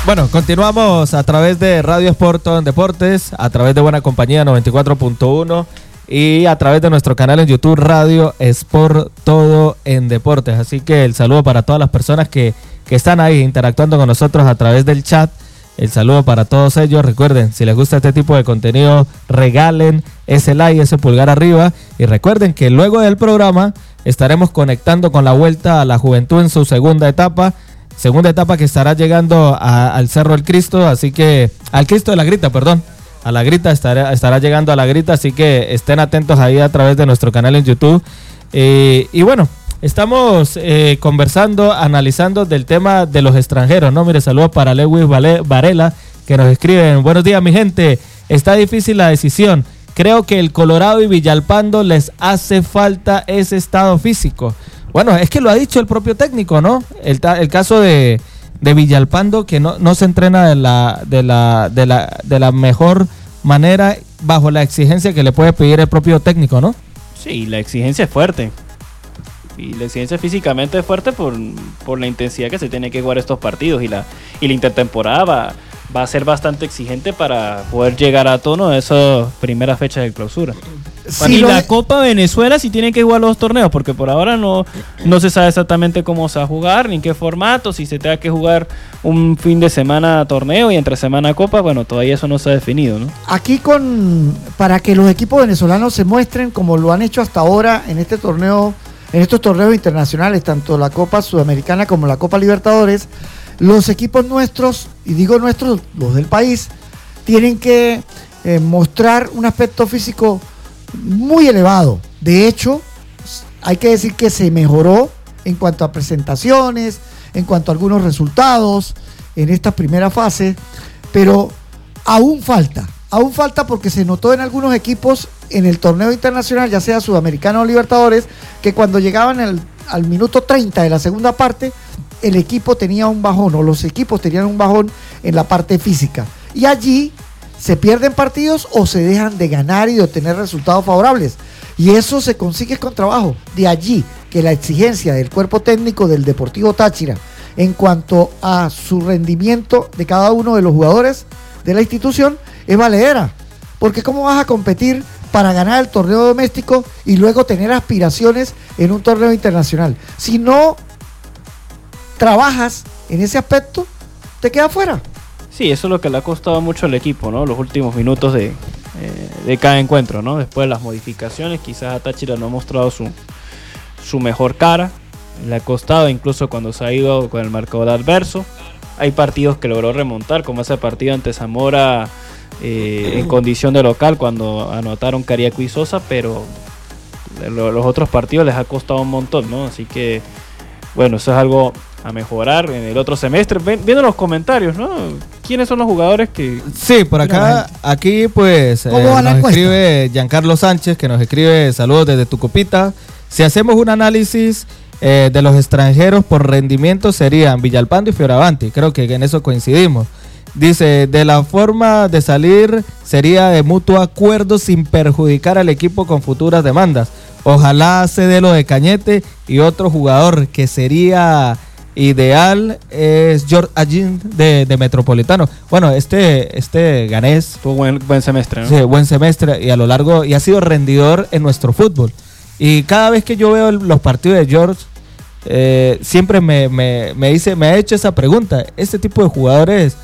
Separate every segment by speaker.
Speaker 1: Bueno, continuamos a través de Radio Sport Todo en Deportes, a través de Buena Compañía 94.1 y a través de nuestro canal en YouTube Radio Sport Todo en Deportes. Así que el saludo para todas las personas que están ahí interactuando con nosotros a través del chat. El saludo para todos ellos. Recuerden, si les gusta este tipo de contenido, regalen ese like, ese pulgar arriba. Y recuerden que luego del programa estaremos conectando con la Vuelta a la Juventud en su segunda etapa que estará llegando al Cerro del Cristo, así que al Cristo de la Grita, perdón, a la Grita, estará llegando a la Grita, así que estén atentos ahí a través de nuestro canal en YouTube. Y bueno, estamos conversando, analizando del tema de los extranjeros, ¿no? Mire, saludos para Lewis Varela, que nos escriben: buenos días, mi gente, está difícil la decisión, creo que el Colorado y Villalpando les hace falta ese estado físico. Bueno, es que lo ha dicho el propio técnico, ¿no? El caso de Villalpando, que no se entrena de la mejor manera bajo la exigencia que le puede pedir el propio técnico, ¿no?
Speaker 2: Sí, la exigencia es fuerte. Y la exigencia físicamente es fuerte por la intensidad que se tiene que jugar estos partidos. Y la intertemporada va a ser bastante exigente para poder llegar a tono de esas primeras fechas de clausura. Sí, y la Copa Venezuela sí tiene que jugar los torneos, porque por ahora no se sabe exactamente cómo se va a jugar, ni en qué formato, si se tenga que jugar un fin de semana torneo y entre semana Copa, bueno, todavía eso no se ha definido, ¿no?
Speaker 3: Aquí para que los equipos venezolanos se muestren como lo han hecho hasta ahora en estos torneos internacionales, tanto la Copa Sudamericana como la Copa Libertadores, los equipos nuestros, y digo nuestros, los del país, tienen que mostrar un aspecto físico muy elevado. De hecho, hay que decir que se mejoró en cuanto a presentaciones, en cuanto a algunos resultados en esta primera fase, pero aún falta porque se notó en algunos equipos en el torneo internacional, ya sea Sudamericano o Libertadores, que cuando llegaban al minuto 30 de la segunda parte, el equipo tenía un bajón, o los equipos tenían un bajón en la parte física, y allí se pierden partidos o se dejan de ganar y de obtener resultados favorables, y eso se consigue con trabajo. De allí que la exigencia del cuerpo técnico del Deportivo Táchira en cuanto a su rendimiento de cada uno de los jugadores de la institución es valedera, porque ¿cómo vas a competir para ganar el torneo doméstico y luego tener aspiraciones en un torneo internacional? Si no trabajas en ese aspecto, te quedas fuera.
Speaker 2: Sí, eso es lo que le ha costado mucho al equipo, ¿no? Los últimos minutos de cada encuentro, ¿no? Después de las modificaciones, quizás a Táchira no ha mostrado su mejor cara. Le ha costado incluso cuando se ha ido con el marcador adverso. Hay partidos que logró remontar, como ese partido ante Zamora en condición de local, cuando anotaron Cariaco y Sosa, pero los otros partidos les ha costado un montón, ¿no? Así que, bueno, eso es algo a mejorar en el otro semestre. Viendo los comentarios, ¿no? ¿Quiénes son los jugadores que...?
Speaker 1: Sí, por acá, aquí pues nos escribe Giancarlo Sánchez, que nos escribe: saludos desde Tucupita. Si hacemos un análisis de los extranjeros por rendimiento, serían Villalpando y Fioravanti. Creo que en eso coincidimos. Dice: de la forma de salir sería de mutuo acuerdo sin perjudicar al equipo con futuras demandas. Ojalá se dé lo de Cañete, y otro jugador que sería ideal es George Agin de Metropolitano. Bueno, este ganés
Speaker 2: tuvo buen semestre, ¿no?
Speaker 1: Sí, buen semestre, y a lo largo, y ha sido rendidor en nuestro fútbol. Y cada vez que yo veo los partidos de George, siempre me ha hecho esa pregunta: ¿este tipo de jugadores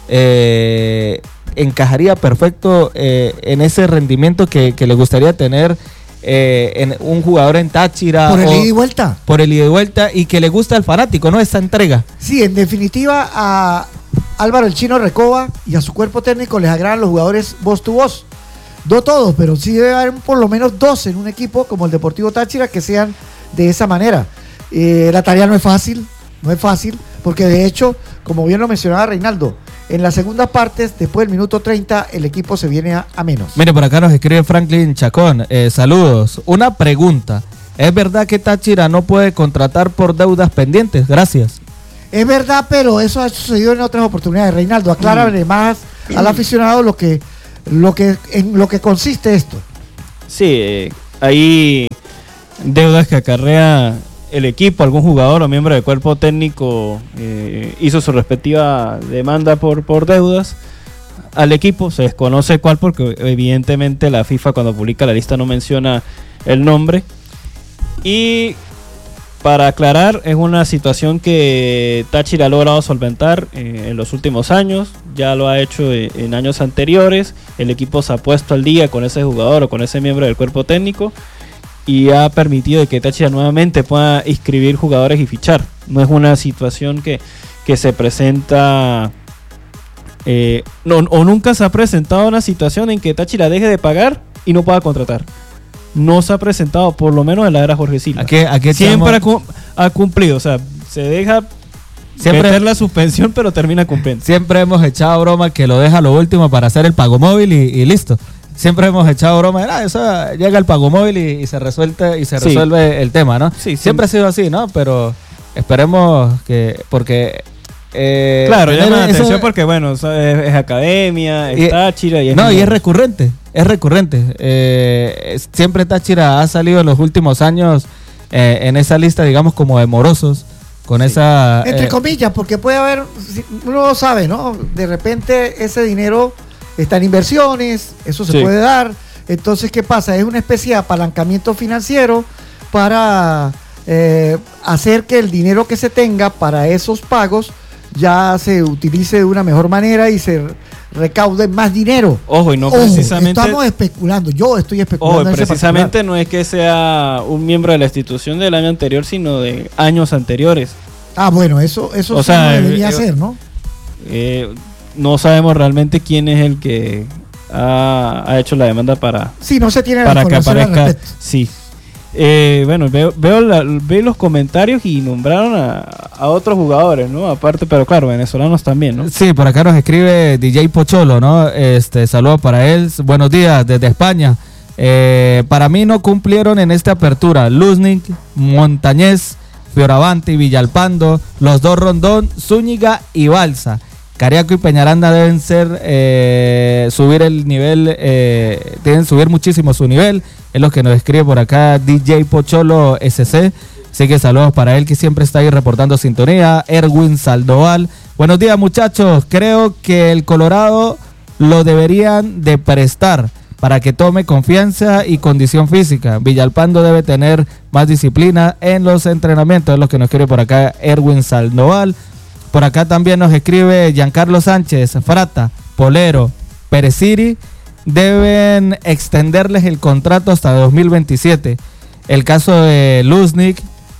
Speaker 1: encajaría perfecto en ese rendimiento que le gustaría tener en un jugador en Táchira?
Speaker 3: Por el ida y vuelta.
Speaker 1: Por el ida y vuelta, y que le gusta al fanático, ¿no? Esta entrega.
Speaker 3: Sí, en definitiva, a Álvaro el Chino Recoba y a su cuerpo técnico les agradan los jugadores voz to voz. No todos, pero sí debe haber por lo menos dos en un equipo como el Deportivo Táchira que sean de esa manera. La tarea no es fácil, porque de hecho, como bien lo mencionaba Reinaldo, en las segundas partes, después del minuto 30, el equipo se viene a menos.
Speaker 1: Mire, por acá nos escribe Franklin Chacón. Saludos. Una pregunta: ¿es verdad que Táchira no puede contratar por deudas pendientes? Gracias.
Speaker 3: Es verdad, pero eso ha sucedido en otras oportunidades. Reinaldo, aclárale más al aficionado en lo que consiste esto.
Speaker 2: Sí, hay deudas que acarrea el equipo, algún jugador o miembro del cuerpo técnico hizo su respectiva demanda por deudas al equipo. Se desconoce cuál, porque evidentemente la FIFA cuando publica la lista no menciona el nombre. Y para aclarar, es una situación que Táchira ha logrado solventar en los últimos años. Ya lo ha hecho en años anteriores. El equipo se ha puesto al día con ese jugador o con ese miembro del cuerpo técnico y ha permitido que Táchira nuevamente pueda inscribir jugadores y fichar. No es una situación que se presenta o nunca se ha presentado una situación en que Táchira deje de pagar y no pueda contratar. No se ha presentado, por lo menos en la era Jorge Silva.
Speaker 1: Aquí
Speaker 2: siempre ha cumplido, o sea, se deja meter la suspensión, pero termina cumpliendo.
Speaker 1: Siempre hemos echado broma que lo deja lo último para hacer el pago móvil y listo. Siempre hemos echado broma de eso, llega el pago móvil y se resuelve el tema, ¿no?
Speaker 2: Sí,
Speaker 1: siempre ha sido así, ¿no? Pero esperemos que, porque
Speaker 2: claro, llama la atención porque bueno, es academia, es Táchira y es
Speaker 1: recurrente. Siempre Táchira ha salido en los últimos años en esa lista, digamos, como de morosos, con esa...
Speaker 3: Entre comillas, porque puede haber, uno lo sabe, ¿no? De repente ese dinero está en inversiones, eso se puede dar. Entonces, ¿qué pasa? Es una especie de apalancamiento financiero para hacer que el dinero que se tenga para esos pagos ya se utilice de una mejor manera y se recaude más dinero.
Speaker 2: Ojo, y no precisamente...
Speaker 3: Estamos especulando, yo estoy especulando.
Speaker 2: Ojo, precisamente no es que sea un miembro de la institución del año anterior, sino de años anteriores.
Speaker 3: Ah, bueno, eso
Speaker 2: o sea,
Speaker 3: no debería ser, ¿no?
Speaker 2: No sabemos realmente quién es el que ha hecho la demanda para...
Speaker 3: Sí, no se tiene
Speaker 2: para
Speaker 3: la información
Speaker 2: que aparezca.
Speaker 3: al respecto.
Speaker 2: Sí. Bueno, veo los comentarios y nombraron a otros jugadores, ¿no? Aparte, pero claro, venezolanos también, ¿no?
Speaker 1: Sí, por acá nos escribe DJ Pocholo, ¿no? Saludos para él. Buenos días desde España. Para mí no cumplieron en esta apertura Luznik, Montañez, Fioravanti, Villalpando, los dos Rondón, Zúñiga y Balsa. Cariaco y Peñaranda deben subir el nivel, deben subir muchísimo su nivel. Es lo que nos escribe por acá DJ Pocholo SC. Así que saludos para él, que siempre está ahí reportando sintonía. Erwin Saldoval. Buenos días, muchachos. Creo que el Colorado lo deberían de prestar para que tome confianza y condición física. Villalpando debe tener más disciplina en los entrenamientos. Es lo que nos escribe por acá Erwin Saldoval. Por acá también nos escribe Giancarlo Sánchez, Frata, Polero, Pereciri, deben extenderles el contrato hasta 2027. El caso de Luznik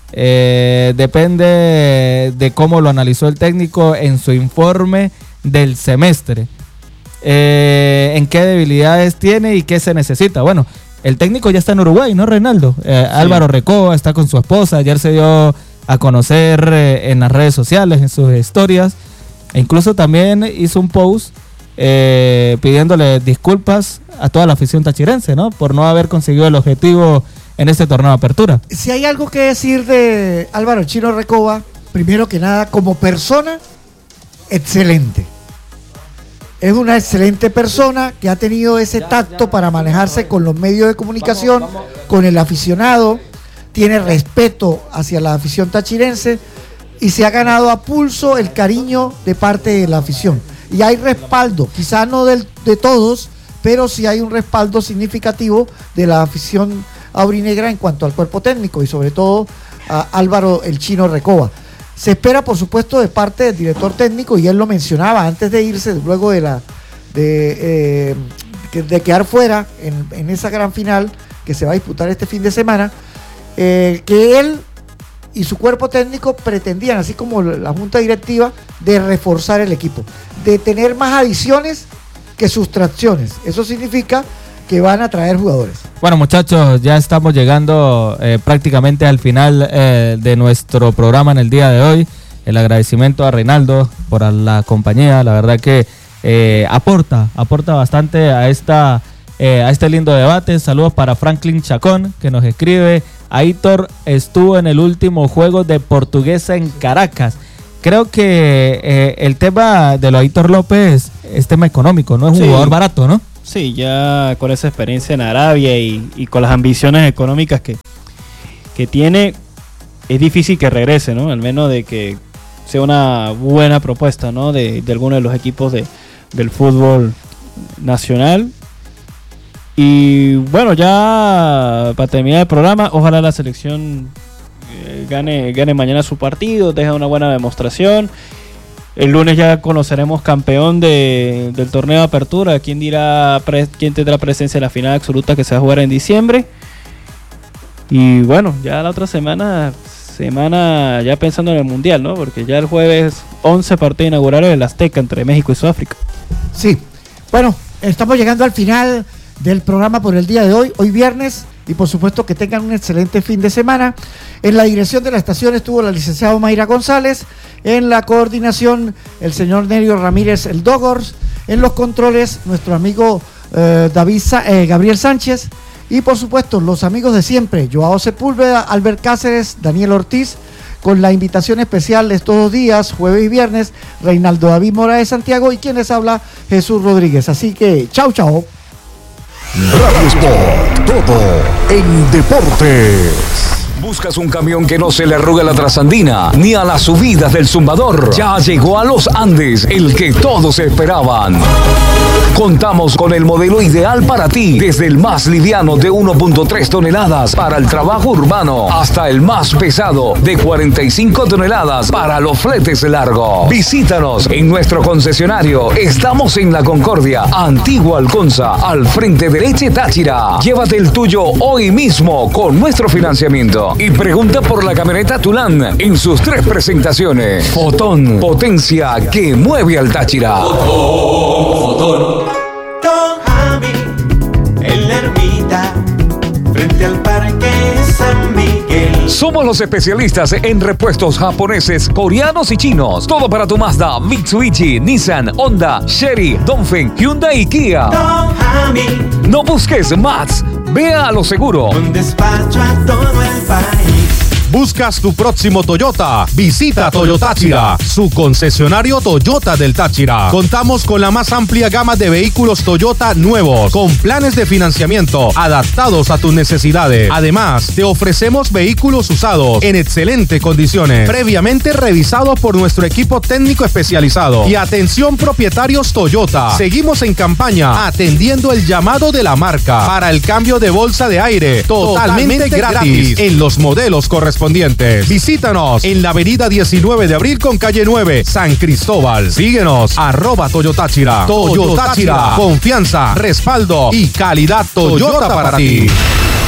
Speaker 1: depende de cómo lo analizó el técnico en su informe del semestre. En qué debilidades tiene y qué se necesita. Bueno, el técnico ya está en Uruguay, ¿no, Reinaldo? Sí. Álvaro Recoba está con su esposa, ayer se dio a conocer en las redes sociales, en sus historias, e incluso también hizo un post pidiéndole disculpas a toda la afición tachirense, ¿no? Por no haber conseguido el objetivo en este torneo de apertura.
Speaker 3: Si hay algo que decir de Álvaro Chino Recoba, primero que nada, como persona, excelente. Es una excelente persona que ha tenido ese tacto para manejarse con los medios de comunicación, con el aficionado. Tiene respeto hacia la afición tachirense y se ha ganado a pulso el cariño de parte de la afición. Y hay respaldo, quizás no de todos, pero sí hay un respaldo significativo de la afición aurinegra en cuanto al cuerpo técnico y sobre todo a Álvaro el Chino Recoba. Se espera, por supuesto, de parte del director técnico, y él lo mencionaba antes de irse, luego de quedar fuera en esa gran final que se va a disputar este fin de semana, que él y su cuerpo técnico pretendían, así como la junta directiva, de reforzar el equipo, de tener más adiciones que sustracciones. Eso significa que van a traer jugadores.
Speaker 1: Bueno, muchachos, ya estamos llegando prácticamente al final de nuestro programa en el día de hoy. El agradecimiento a Reinaldo por la compañía, la verdad que aporta bastante a este lindo debate. Saludos para Franklin Chacón, que nos escribe: Aitor estuvo en el último juego de Portuguesa en Caracas. Creo que el tema de lo Aitor López es tema económico, no es un jugador barato, ¿no?
Speaker 2: Sí, ya con esa experiencia en Arabia y con las ambiciones económicas que tiene, es difícil que regrese, ¿no? Al menos de que sea una buena propuesta, ¿no? De alguno de los equipos del fútbol nacional. Y bueno, ya para terminar el programa, ojalá la selección gane mañana su partido, deje una buena demostración. El lunes ya conoceremos campeón del torneo de apertura. ¿Quién tendrá presencia en la final absoluta que se va a jugar en diciembre? Y bueno, ya la otra semana ya pensando en el Mundial, ¿no? Porque ya el jueves 11 partidos inaugurales del Azteca entre México y Sudáfrica.
Speaker 3: Sí, bueno, estamos llegando al final del programa por el día de hoy viernes, y por supuesto que tengan un excelente fin de semana. En la dirección de la estación estuvo la licenciada Mayra González, en la coordinación el señor Nerio Ramírez el Dogors, en los controles nuestro amigo Gabriel Sánchez, y por supuesto los amigos de siempre, Joao Sepúlveda, Albert Cáceres, Daniel Ortiz, con la invitación especial de estos 2 días, jueves y viernes, Reinaldo David Mora de Santiago, y quien les habla, Jesús Rodríguez. Así que chao.
Speaker 4: Radio Sport, todo en deportes. ¿Buscas un camión que no se le arrugue la trasandina ni a las subidas del zumbador? Ya llegó a los Andes el que todos esperaban. Contamos con el modelo ideal para ti, desde el más liviano de 1.3 toneladas para el trabajo urbano hasta el más pesado de 45 toneladas para los fletes largos. Visítanos en nuestro concesionario. Estamos en La Concordia, Antigua Alconza, al frente de Leche Táchira. Llévate el tuyo hoy mismo con nuestro financiamiento. Y pregunta por la camioneta Tulán en sus 3 presentaciones. Fotón, potencia que mueve al Táchira.
Speaker 5: Fotón. Don Javi, en la ermita, frente al Parque San Miguel.
Speaker 4: Somos los especialistas en repuestos japoneses, coreanos y chinos. Todo para tu Mazda, Mitsubishi, Nissan, Honda, Chery, Dongfeng, Hyundai y Kia.
Speaker 5: Don Javi,
Speaker 4: no busques más. Vea a lo seguro.
Speaker 5: un despacho a todo el país.
Speaker 6: ¿Buscas tu próximo Toyota? Visita Toyotáchira, su concesionario Toyota del Táchira. Contamos con la más amplia gama de vehículos Toyota nuevos, con planes de financiamiento adaptados a tus necesidades. Además, te ofrecemos vehículos usados en excelentes condiciones, previamente revisados por nuestro equipo técnico especializado. Y atención propietarios Toyota, seguimos en campaña atendiendo el llamado de la marca para el cambio de bolsa de aire totalmente gratis en los modelos correspondientes. Visítanos en la avenida 19 de abril con calle 9, San Cristóbal. Síguenos, @Toyotáchira. Toyotáchira, confianza, respaldo y calidad Toyota para ti.